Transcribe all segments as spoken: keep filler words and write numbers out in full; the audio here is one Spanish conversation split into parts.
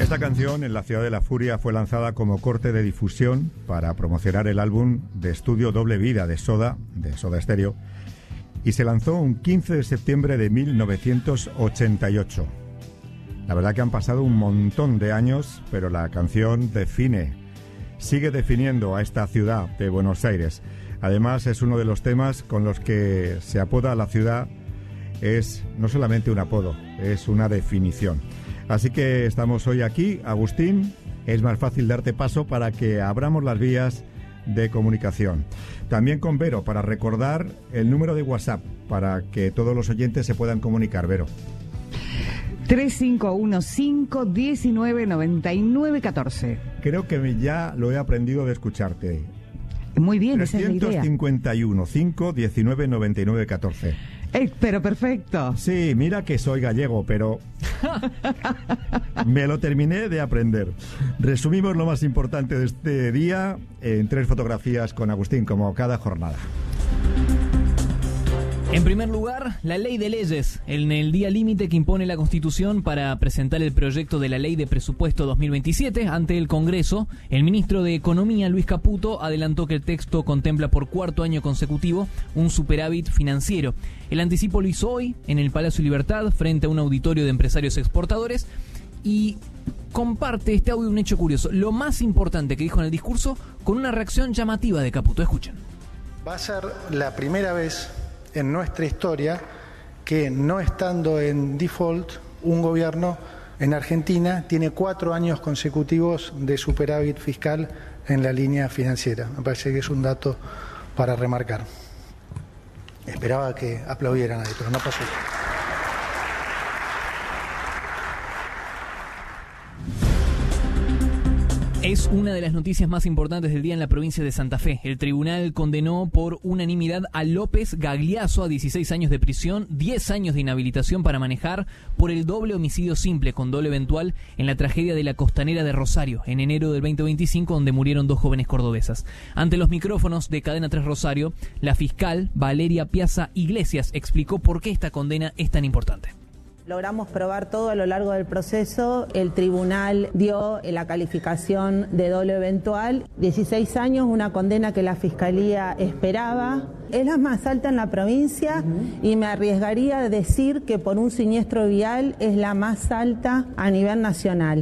Esta canción, En la ciudad de la furia, fue lanzada como corte de difusión para promocionar el álbum de estudio Doble vida de Soda, de Soda Stereo, y se lanzó un quince de septiembre de mil novecientos ochenta y ocho. La verdad que han pasado un montón de años, pero la canción define, sigue definiendo a esta ciudad de Buenos Aires. Además, es uno de los temas con los que se apoda a la ciudad. Es no solamente un apodo, es una definición. Así que estamos hoy aquí, Agustín. Es más fácil darte paso para que abramos las vías de comunicación. También con Vero, para recordar el número de WhatsApp, para que todos los oyentes se puedan comunicar. Vero. tres cinco uno cinco, uno nueve, nueve nueve, uno cuatro. Creo que ya lo he aprendido de escucharte. Muy bien, esa es la idea. trescientos cincuenta y uno, cinco, diecinueve, noventa y nueve, catorce. Eh, pero perfecto. Sí, mira que soy gallego, pero me lo terminé de aprender. Resumimos lo más importante de este día en tres fotografías con Agustín, como cada jornada. En primer lugar, la ley de leyes, en el día límite que impone la Constitución para presentar el proyecto de la ley de presupuesto dos mil veintisiete ante el Congreso. El ministro de Economía, Luis Caputo, adelantó que el texto contempla por cuarto año consecutivo un superávit financiero. El anticipo lo hizo hoy en el Palacio Libertad, frente a un auditorio de empresarios exportadores, y comparte este audio un hecho curioso. Lo más importante que dijo en el discurso, con una reacción llamativa de Caputo. Escuchen. Va a ser la primera vez en nuestra historia que, no estando en default, un gobierno en Argentina tiene cuatro años consecutivos de superávit fiscal en la línea financiera. Me parece que es un dato para remarcar. Esperaba que aplaudieran ahí, pero no pasó. Es una de las noticias más importantes del día en la provincia de Santa Fe. El tribunal condenó por unanimidad a López Gagliaso a dieciséis años de prisión, diez años de inhabilitación para manejar por el doble homicidio simple con dolo eventual en la tragedia de la Costanera de Rosario en enero del veinte veinticinco, donde murieron dos jóvenes cordobesas. Ante los micrófonos de Cadena tres Rosario, la fiscal Valeria Piazza Iglesias explicó por qué esta condena es tan importante. Logramos probar todo a lo largo del proceso. El tribunal dio la calificación de dolo eventual. dieciséis años, una condena que la Fiscalía esperaba. Es la más alta en la provincia y me arriesgaría a decir que por un siniestro vial es la más alta a nivel nacional.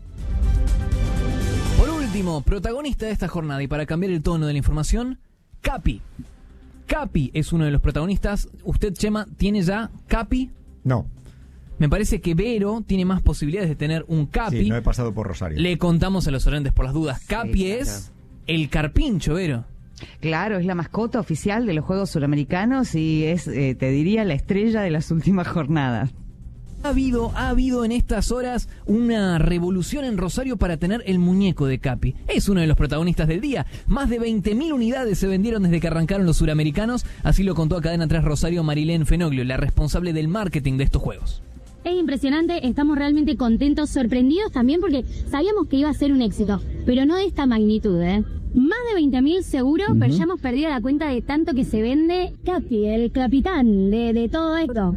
Por último, protagonista de esta jornada, y para cambiar el tono de la información, Capi. Capi es uno de los protagonistas. ¿Usted, Chema, tiene ya Capi? No. Me parece que Vero tiene más posibilidades de tener un Capi. Sí, no he pasado por Rosario. Le contamos a los oyentes por las dudas. Capi sí, claro. Es el carpincho, Vero. Claro, es la mascota oficial de los Juegos Suramericanos y es, eh, te diría, la estrella de las últimas jornadas. Ha habido, ha habido en estas horas una revolución en Rosario para tener el muñeco de Capi. Es uno de los protagonistas del día. Más de veinte mil unidades se vendieron desde que arrancaron los Suramericanos. Así lo contó a Cadena tres Rosario Marilén Fenoglio, la responsable del marketing de estos Juegos. Es impresionante, estamos realmente contentos, sorprendidos también porque sabíamos que iba a ser un éxito, pero no de esta magnitud, ¿eh? Más de veinte mil seguro, uh-huh. Pero ya hemos perdido la cuenta de tanto que se vende. Capi, el capitán de, de todo esto.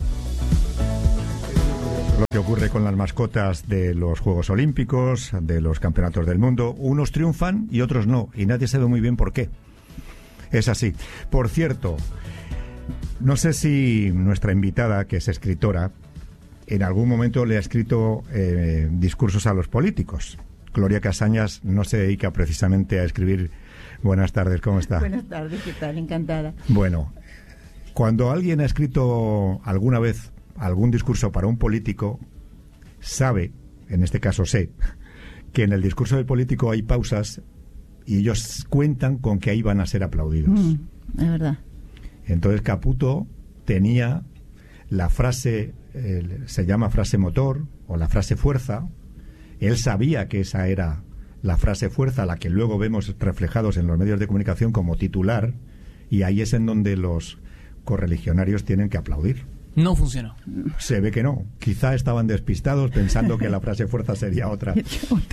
Lo que ocurre con las mascotas de los Juegos Olímpicos, de los Campeonatos del Mundo, unos triunfan y otros no, y nadie sabe muy bien por qué. Es así. Por cierto, no sé si nuestra invitada, que es escritora, en algún momento le ha escrito eh, discursos a los políticos. Gloria Casañas no se dedica precisamente a escribir. Buenas tardes, ¿cómo está? Buenas tardes, ¿qué tal? Encantada. Bueno, cuando alguien ha escrito alguna vez algún discurso para un político, sabe, en este caso sé, que en el discurso del político hay pausas y ellos cuentan con que ahí van a ser aplaudidos. Mm, es verdad. Entonces Caputo tenía la frase, eh, se llama frase motor o la frase fuerza. Él sabía que esa era la frase fuerza, la que luego vemos reflejados en los medios de comunicación como titular, y ahí es en donde los correligionarios tienen que aplaudir. No funcionó. Se ve que no. Quizá estaban despistados pensando que la frase fuerza sería otra.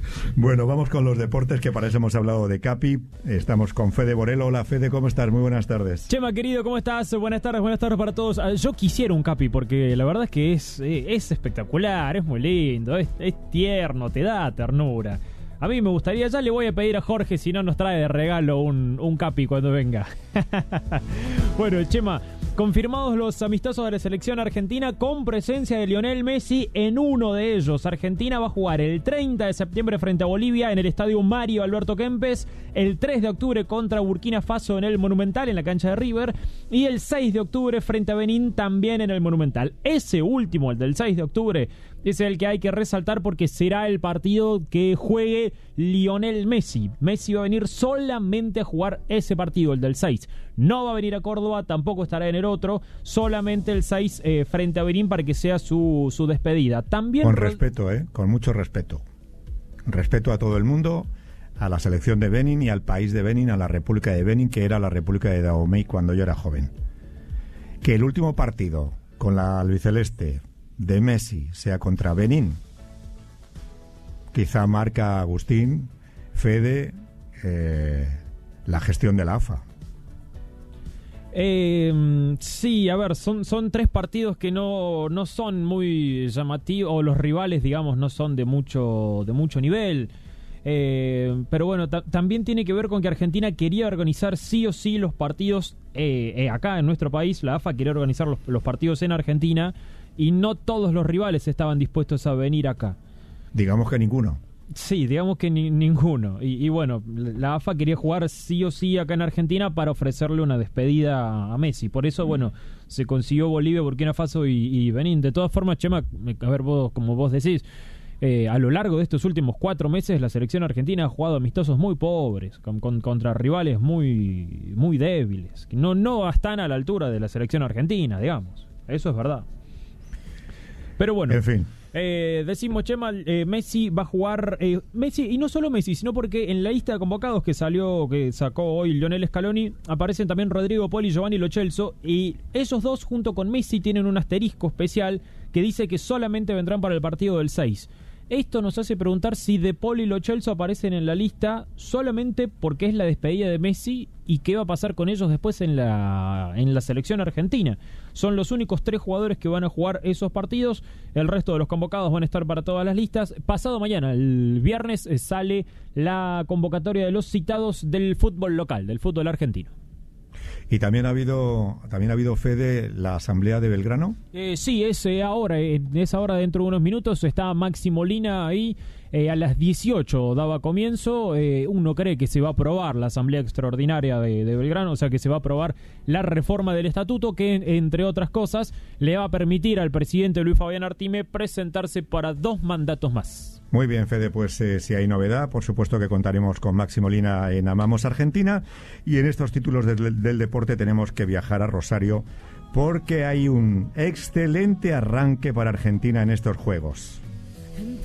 Bueno, vamos con los deportes, que para eso hemos hablado de Capi. Estamos con Fede Borelo. Hola, Fede, ¿cómo estás? Muy buenas tardes. Chema, querido, ¿cómo estás? Buenas tardes, buenas tardes para todos. Yo quisiera un Capi porque la verdad es que es, es espectacular, es muy lindo, es, es tierno, te da ternura. A mí me gustaría, ya le voy a pedir a Jorge si no nos trae de regalo un, un Capi cuando venga. Bueno, Chema, confirmados los amistosos de la selección argentina con presencia de Lionel Messi en uno de ellos. Argentina va a jugar el treinta de septiembre frente a Bolivia en el estadio Mario Alberto Kempes, el tres de octubre contra Burkina Faso en el Monumental, en la cancha de River, y el seis de octubre frente a Benín también en el Monumental. Ese último, el del seis de octubre, es el que hay que resaltar porque será el partido que juegue Lionel Messi. Messi va a venir solamente a jugar ese partido, el del seis. No va a venir a Córdoba, tampoco estará en el otro, solamente el seis eh, frente a Benín para que sea su, su despedida. También con respeto, ¿eh? Con mucho respeto. Respeto a todo el mundo, a la selección de Benín y al país de Benín, a la República de Benín, que era la República de Dahomey cuando yo era joven. Que el último partido con la albiceleste de Messi sea contra Benín, quizá marca Agustín, Fede, eh, la gestión de la A F A. Eh, sí, a ver, son, son tres partidos que no, no son muy llamativos, o los rivales, digamos, no son de mucho, de mucho nivel. Eh, pero bueno, ta- también tiene que ver con que Argentina quería organizar sí o sí los partidos eh, eh, acá en nuestro país. La A F A quería organizar los, los partidos en Argentina y no todos los rivales estaban dispuestos a venir acá. Digamos que ninguno. Sí, digamos que ni, ninguno. Y, y bueno, la A F A quería jugar sí o sí acá en Argentina para ofrecerle una despedida a Messi. Por eso, bueno, se consiguió Bolivia, Burkina Faso y, y Benín. De todas formas, Chema, a ver, vos, como vos decís, eh, a lo largo de estos últimos cuatro meses la selección argentina ha jugado amistosos muy pobres, con, con, contra rivales muy, muy débiles, que no, no están a la altura de la selección argentina, digamos. Eso es verdad. Pero bueno, en fin. Eh, decimos, Chema, eh, Messi va a jugar, eh, Messi, y no solo Messi, sino porque en la lista de convocados que salió, que sacó hoy Lionel Scaloni, aparecen también Rodrigo Poli y Giovanni Lo Celso, y esos dos junto con Messi tienen un asterisco especial que dice que solamente vendrán para el partido del seis. Esto nos hace preguntar si De Paul y Lo Celso aparecen en la lista solamente porque es la despedida de Messi y qué va a pasar con ellos después en la, en la selección argentina. Son los únicos tres jugadores que van a jugar esos partidos. El resto de los convocados van a estar para todas las listas. Pasado mañana, el viernes, sale la convocatoria de los citados del fútbol local, del fútbol argentino. Y también ha habido también ha habido, Fede, la asamblea de Belgrano. Eh, sí, es eh, ahora, eh, es ahora dentro de unos minutos. Está Maxi Molina ahí, eh, a las dieciocho daba comienzo. Eh, uno cree que se va a aprobar la asamblea extraordinaria de, de Belgrano, o sea que se va a aprobar la reforma del estatuto que, entre otras cosas, le va a permitir al presidente Luis Fabián Artime presentarse para dos mandatos más. Muy bien, Fede, pues eh, si hay novedad, por supuesto que contaremos con Maxi Molina en Amamos Argentina, y en estos títulos del, del deporte tenemos que viajar a Rosario porque hay un excelente arranque para Argentina en estos Juegos.